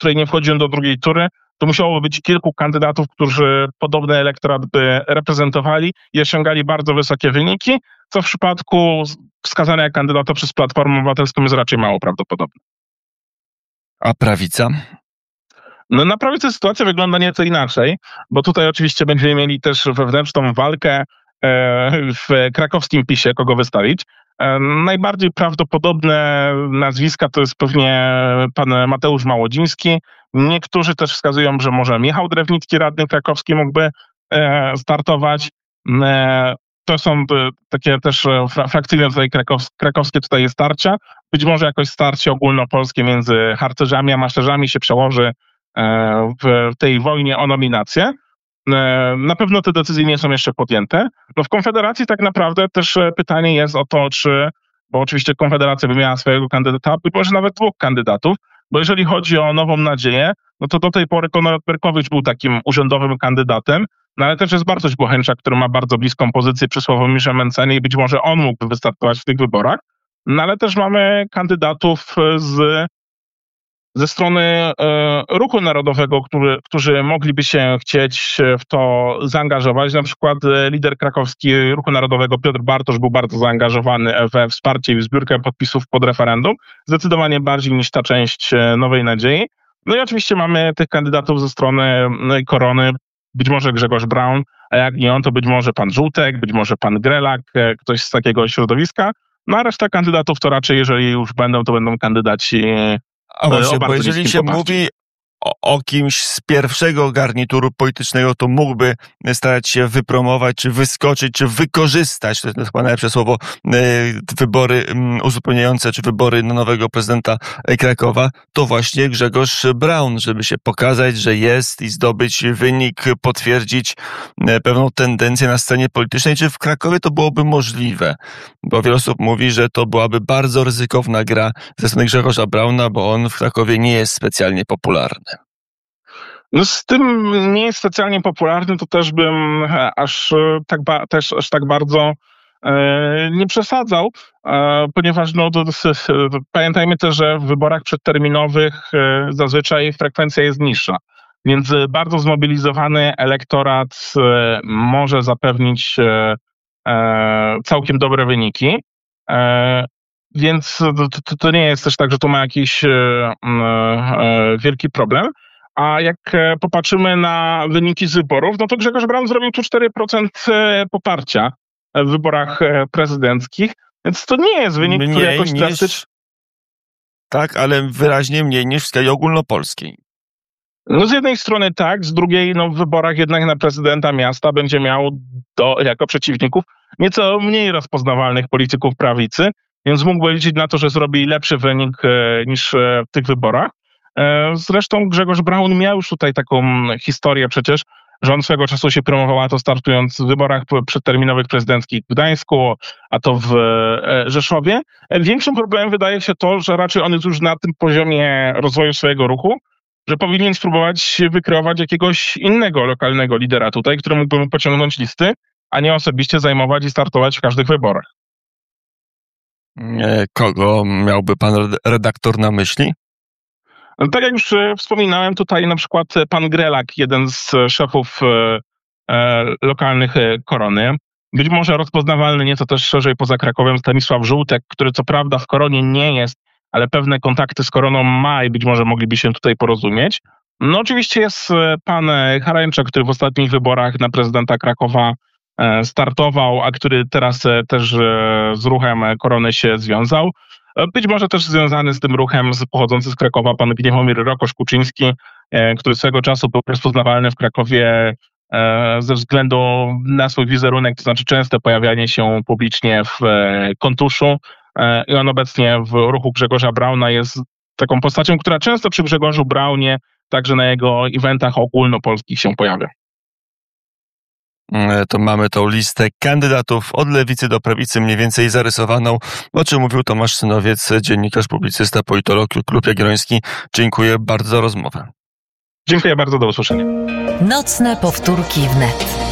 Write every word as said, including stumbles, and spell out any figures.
której nie wchodziłem do drugiej tury, to musiało być kilku kandydatów, którzy podobny elektorat by reprezentowali i osiągali bardzo wysokie wyniki, co w przypadku wskazania kandydata przez Platformę Obywatelską jest raczej mało prawdopodobne. A prawica? No na prawicy sytuacja wygląda nieco inaczej, bo tutaj oczywiście będziemy mieli też wewnętrzną walkę w krakowskim PiSie, kogo wystawić. Najbardziej prawdopodobne nazwiska to jest pewnie pan Mateusz Małodziński. Niektórzy też wskazują, że może Michał Drewnicki, radny krakowski, mógłby startować. To są takie też frakcyjne tutaj krakowskie tutaj starcia. Być może jakoś starcie ogólnopolskie między harcerzami a maszerzami się przełoży w tej wojnie o nominację. Na pewno te decyzje nie są jeszcze podjęte. No w Konfederacji tak naprawdę też pytanie jest o to, czy, bo oczywiście Konfederacja by miała swojego kandydata, być może nawet dwóch kandydatów, bo jeżeli chodzi o Nową Nadzieję, no to do tej pory Konrad Berkowicz był takim urzędowym kandydatem, no ale też jest Bartosz Bocheńczak, który ma bardzo bliską pozycję przy Sławomirze Mencenie i być może on mógłby wystartować w tych wyborach. No ale też mamy kandydatów z ze strony e, Ruchu Narodowego, który, którzy mogliby się chcieć w to zaangażować. Na przykład lider krakowski Ruchu Narodowego Piotr Bartosz był bardzo zaangażowany we wsparcie i w zbiórkę podpisów pod referendum, zdecydowanie bardziej niż ta część Nowej Nadziei. No i oczywiście mamy tych kandydatów ze strony Korony, być może Grzegorz Braun, a jak nie on, to być może pan Żółtek, być może pan Grelak, ktoś z takiego środowiska. No a reszta kandydatów to raczej, jeżeli już będą, to będą kandydaci. A właśnie, bo jeżeli się poparciu. mówi o, o kimś z pierwszego garnituru politycznego, to mógłby starać się wypromować, czy wyskoczyć, czy wykorzystać, to jest chyba najlepsze słowo, wybory uzupełniające, czy wybory na nowego prezydenta Krakowa, to właśnie Grzegorz Braun, żeby się pokazać, że jest i zdobyć wynik, potwierdzić pewną tendencję na scenie politycznej. Czy w Krakowie to byłoby możliwe? Bo wiele osób mówi, że to byłaby bardzo ryzykowna gra ze strony Grzegorza Brauna, bo on w Krakowie nie jest specjalnie popularny. No z tym nie jest specjalnie popularny, to też bym aż tak, ba- też aż tak bardzo e, nie przesadzał, e, ponieważ no, to, to, to, pamiętajmy też, że w wyborach przedterminowych e, zazwyczaj frekwencja jest niższa, więc bardzo zmobilizowany elektorat e, może zapewnić e, e, całkiem dobre wyniki. E, Więc to, to nie jest też tak, że tu ma jakiś e, e, wielki problem. A jak popatrzymy na wyniki z wyborów, no to Grzegorz Braun zrobił tu cztery procent poparcia w wyborach prezydenckich, więc to nie jest wynik, mniej który jakoś niż, drastyczny. Tak, ale wyraźnie mniej niż w skali ogólnopolskiej. No z jednej strony tak, z drugiej no w wyborach jednak na prezydenta miasta będzie miał do, jako przeciwników nieco mniej rozpoznawalnych polityków prawicy, więc mógłby liczyć na to, że zrobi lepszy wynik e, niż e, w tych wyborach. E, zresztą Grzegorz Braun miał już tutaj taką historię przecież, że on swego czasu się promował, a to startując w wyborach przedterminowych prezydenckich w Gdańsku, a to w e, Rzeszowie. E, większym problemem wydaje się to, że raczej on jest już na tym poziomie rozwoju swojego ruchu, że powinien spróbować wykreować jakiegoś innego lokalnego lidera tutaj, który mógłby mu pociągnąć listy, a nie osobiście zajmować i startować w każdych wyborach. Kogo miałby pan redaktor na myśli? Tak jak już wspominałem, tutaj na przykład pan Grelak, jeden z szefów e, lokalnych Korony, być może rozpoznawalny nieco też szerzej poza Krakowem Stanisław Żółtek, który co prawda w Koronie nie jest, ale pewne kontakty z Koroną ma i być może mogliby się tutaj porozumieć. No oczywiście jest pan Haremczak, który w ostatnich wyborach na prezydenta Krakowa startował, a który teraz też z ruchem Korony się związał. Być może też związany z tym ruchem z, pochodzący z Krakowa pan Gniewomir Rokosz-Kuczyński, który swego czasu był rozpoznawalny w Krakowie ze względu na swój wizerunek, to znaczy częste pojawianie się publicznie w kontuszu. I on obecnie w ruchu Grzegorza Brauna jest taką postacią, która często przy Grzegorzu Braunie, także na jego eventach ogólnopolskich się pojawia. To mamy tą listę kandydatów od lewicy do prawicy mniej więcej zarysowaną, o czym mówił Tomasz Synowiec, dziennikarz, publicysta, politolog, Klub Jagielloński. Dziękuję bardzo za rozmowę. Dziękuję bardzo, do usłyszenia. Nocne powtórki wnet.